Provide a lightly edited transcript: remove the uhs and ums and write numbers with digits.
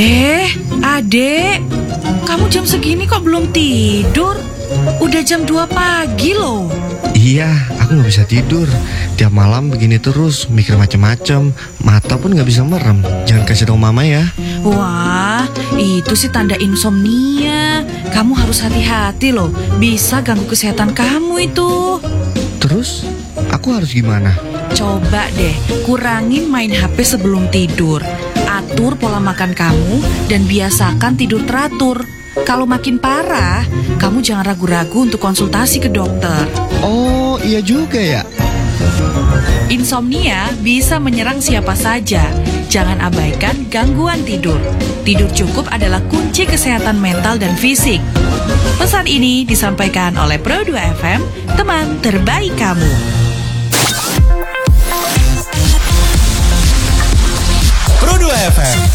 Adek, kamu jam segini kok belum tidur? Udah jam 2 pagi loh. Iya, aku gak bisa tidur. Tiap malam begini terus, mikir macem-macem. Mata pun gak bisa merem. Jangan kasih tahu mama ya. Wah, itu sih tanda insomnia. Kamu harus hati-hati loh, bisa ganggu kesehatan kamu itu. Terus, aku harus gimana? Coba deh, kurangin main HP sebelum tidur. Atur pola makan kamu dan biasakan tidur teratur. Kalau makin parah, kamu jangan ragu-ragu untuk konsultasi ke dokter. Oh, iya juga ya. Insomnia bisa menyerang siapa saja. Jangan abaikan gangguan tidur. Tidur cukup adalah kunci kesehatan mental dan fisik. Pesan ini disampaikan oleh Pro 2 FM, teman terbaik kamu. Pro 2 FM